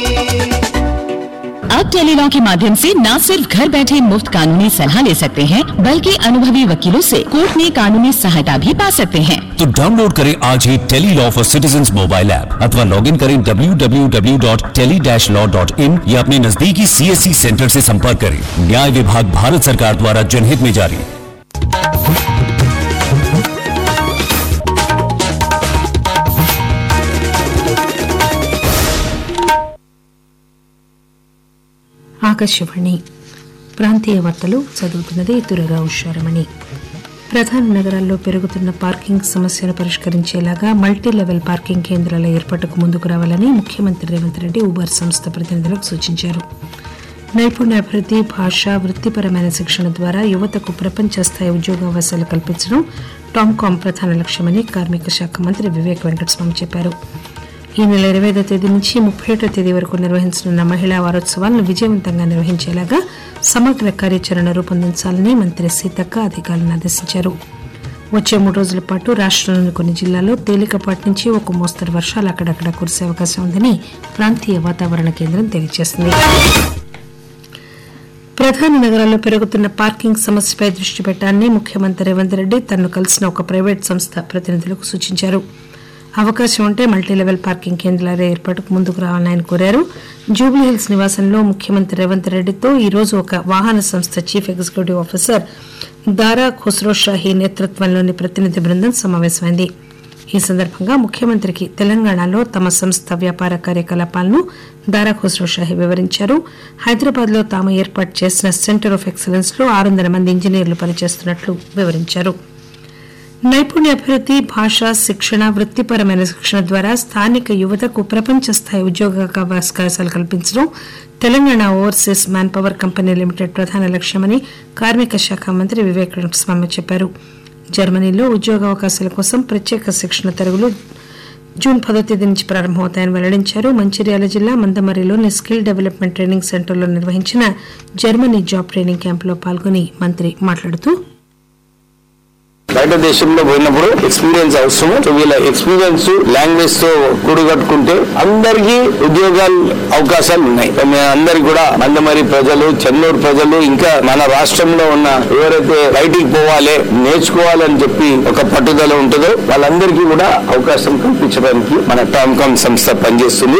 अब टेलीलॉ के माध्यम से न सिर्फ घर बैठे मुफ्त कानूनी सलाह ले सकते हैं, बल्कि अनुभवी वकीलों से कोर्ट में कानूनी सहायता भी पा सकते हैं। तो डाउनलोड करें आज ही Tele-Law for citizens mobile app अथवा लॉग इन करें www.tele-law.in या अपने नजदीकी CSC सेंटर से संपर्क करें। न्याय विभाग भारत सरकार द्वारा जनहित में जारी। ఆకాశవాణి ప్రాంతీయ వార్తలు చదువుతున్నది తురగా ఉషారమణి. ప్రధాన నగరాల్లో పెరుగుతున్న పార్కింగ్ సమస్యను పరిష్కరించేలాగా మల్టీ లెవెల్ పార్కింగ్ కేంద్రాల ఏర్పాటుకు ముందుకు రావాలని ముఖ్యమంత్రి రేవంత్ రెడ్డి ఉబర్ సంస్థ ప్రతినిధులకు సూచించారు. నైపుణ్యాభివృద్ధి, భాష, వృత్తిపరమైన శిక్షణ ద్వారా యువతకు ప్రపంచ స్థాయి ఉద్యోగావకాశాలు కల్పించడం టామ్కామ్ ప్రధాన లక్ష్యమని కార్మిక శాఖ మంత్రి వివేక్ వెంకటస్వామి చెప్పారు. ఈ నెల 25వ తేదీ నుంచి 31వ తేదీ వరకు నిర్వహించనున్న మహిళా వారోత్సవాలను విజయవంతంగా నిర్వహించేలాగా సమగ్ర కార్యాచరణ రూపొందించాలని మంత్రి సీతక్క అధికారులను ఆదేశించారు. వచ్చే 3 రోజుల పాటు రాష్టంలోని కొన్ని జిల్లాల్లో తేలికపాటి నుంచి ఒక మోస్తరు వర్షాలు అక్కడక్కడ కురిసే అవకాశం ఉందని ప్రాంతీయ వాతావరణ కేంద్రం తెలియజేసింది. ప్రధాన నగరాల్లో పెరుగుతున్న పార్కింగ్ సమస్యపై దృష్టి పెట్టాలని ముఖ్యమంత్రి రేవంత్ రెడ్డి తనను కలిసిన ఒక ప్రైవేట్ సంస్థ ప్రతినిధులకు సూచించారు. అవకాశం ఉంటే మల్టీలెవెల్ పార్కింగ్ కేంద్రాల ఏర్పాటుకు ముందుకు రావాలని ఆయన కోరారు. జూబ్లీహిల్స్ నివాసంలో ముఖ్యమంత్రి రేవంత్ రెడ్డితో ఈరోజు ఒక వాహన సంస్థ చీఫ్ ఎగ్జిక్యూటివ్ ఆఫీసర్ దారా ఖుస్రో షాహీ నేతృత్వంలోని ప్రతినిధి బృందం సమావేశమైంది. ఈ సందర్భంగా ముఖ్యమంత్రికి తెలంగాణలో తమ సంస్థ వ్యాపార కార్యకలాపాలను దారా ఖుస్రో షాహీ వివరించారు. హైదరాబాద్ లో తాము ఏర్పాటు చేసిన సెంటర్ ఆఫ్ ఎక్సలెన్స్ లో 600 మంది ఇంజనీర్లు పనిచేస్తున్నట్లు వివరించారు. నైపుణ్యాభివృద్ధి, భాష, శిక్షణ, వృత్తిపరమైన శిక్షణ ద్వారా స్థానిక యువతకు ప్రపంచ స్థాయి ఉద్యోగావకాశాలు కల్పించడం Telangana overseas man power company limited ప్రధాన లక్ష్యమని కార్మిక శాఖ మంత్రి వివేక్ వెంకటస్వామి చెప్పారు. జర్మనీలో ఉద్యోగావకాశాల కోసం ప్రత్యేక శిక్షణ తరగతులు జూన్ 10వ తేదీ నుంచి ప్రారంభమవుతాయని వెల్లడించారు. మంచిర్యాల జిల్లా మందమర్రిలోని స్కిల్ డెవలప్మెంట్ ట్రైనింగ్ సెంటర్లో నిర్వహించిన జర్మనీ జాబ్ ట్రైనింగ్ క్యాంపులో పాల్గొని మంత్రి మాట్లాడుతూ, బయట దేశంలో పోయినప్పుడు ఎక్స్పీరియన్స్ అవసరం. సో వీళ్ళ ఎక్స్పీరియన్స్ లాంగ్వేజ్ తో కూడగట్టుకుంటే అందరికీ ఉద్యోగాలు అవకాశాలు ఉన్నాయి. అందరికి కూడా మందమరి ప్రజలు, చెన్నూరు ప్రజలు, ఇంకా మన రాష్ట్రంలో ఉన్న ఎవరైతే బయటికి పోవాలి, నేర్చుకోవాలని చెప్పి ఒక పట్టుదల ఉంటుందో వాళ్ళందరికీ కూడా అవకాశం కల్పించడానికి మన టామ్కామ్ సంస్థ పనిచేస్తుంది.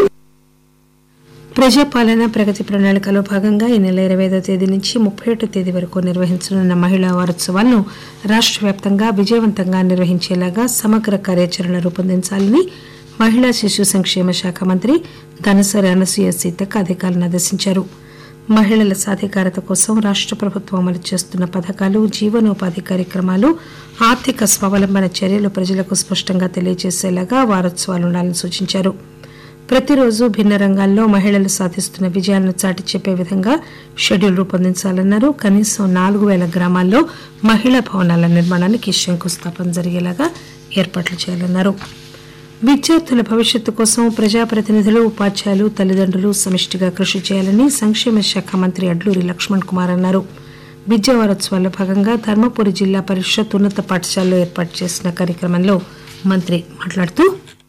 ప్రజాపాలన ప్రగతి ప్రణాళికలో భాగంగా ఈ నెల 25వ తేదీ నుంచి 31వ తేదీ వరకు నిర్వహించనున్న మహిళా వారోత్సవాలను రాష్ట్ర వ్యాప్తంగా విజయవంతంగా నిర్వహించేలాగా సమగ్ర కార్యాచరణ రూపొందించాలని మహిళా శిశు సంక్షేమ శాఖ మంత్రి ధనసరి అనసూయ సీతక్క అధికారులను ఆదేశించారు. మహిళల సాధికారత కోసం రాష్ట్ర ప్రభుత్వం అమలు చేస్తున్న పథకాలు, జీవనోపాధి కార్యక్రమాలు, ఆర్థిక స్వావలంబన చర్యలు ప్రజలకు స్పష్టంగా తెలియజేసేలాగా వారోత్సవాలు ఉండాలని సూచించారు. ప్రతిరోజు భిన్న రంగాల్లో మహిళలు సాధిస్తున్న విజయాలను చాటి చెప్పే విధంగా షెడ్యూల్ రూపొందించాలన్నారు. కనీసం 4000 గ్రామాల్లో మహిళా భవనాల నిర్మాణానికి శంకుస్థాపన జరిగేలాగా ఏర్పాట్లు చేయాలన్నారు. విద్యార్థుల భవిష్యత్తు కోసం ప్రజాప్రతినిధులు, ఉపాధ్యాయులు, తల్లిదండ్రులు సమిష్టిగా కృషి చేయాలని సంక్షేమ శాఖ మంత్రి అడ్లూరి లక్ష్మణ్ కుమార్ అన్నారు. విద్యా వారోత్సవాల్లో భాగంగా ధర్మపురి జిల్లా పరిషత్ ఉన్నత పాఠశాలలో ఏర్పాటు చేసిన కార్యక్రమంలో మంత్రి మాట్లాడుతూ,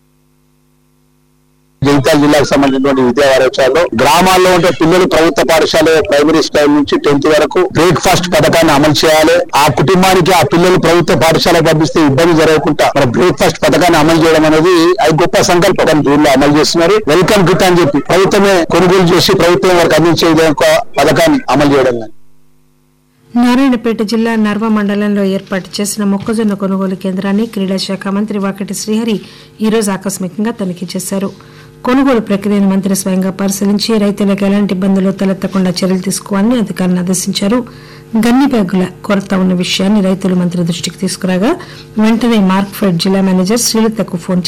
జగిత్యాల జిల్లాకు సంబంధించినటువంటి విద్యా వారోత్సవాల్లో గ్రామాల్లో ఉంటే పిల్లలు ప్రభుత్వ పాఠశాల ప్రైమరీ స్కూల్ నుంచి 10th వరకు బ్రేక్ఫాస్ట్ పథకాన్ని అమలు చేయాలి. ఆ కుటుంబానికి ఆ పిల్లలు ప్రభుత్వ పాఠశాలకు పంపిస్తే ఇబ్బంది జరగకుండా మన బ్రేక్ఫాస్ట్ పథకాన్ని అమలు చేయడం అనేది అది గొప్ప సంకల్పం. దీనిలో అమలు చేస్తున్నారు. వెల్కమ్ కిట్ అని చెప్పి ప్రభుత్వమే కొనుగోలు చేసి ప్రభుత్వం వారికి అందించే ఒక పథకాన్ని అమలు చేయడం. నారాయణపేట జిల్లా నర్వ మండలంలో ఏర్పాటు చేసిన మొక్కజొన్న కొనుగోలు కేంద్రాన్ని క్రీడా శాఖ మంత్రి వాకటి శ్రీహరి ఈరోజు ఆకస్మికంగా తనిఖీ చేశారు. కొనుగోలు ప్రక్రియను మంత్రి స్వయంగా పరిశీలించి రైతులకు ఎలాంటి ఇబ్బందులు తలెత్తకుండా చర్యలు తీసుకోవాలని అధికారులను ఆదేశించారు. గన్ని బ్యాగుల కొరత ఉన్న విషయాన్ని రైతులు మంత్రి దృష్టికి తీసుకురాగా వెంటనే మార్క్ఫెడ్ జిల్లా మేనేజర్ శ్రీలతకు ఫోన్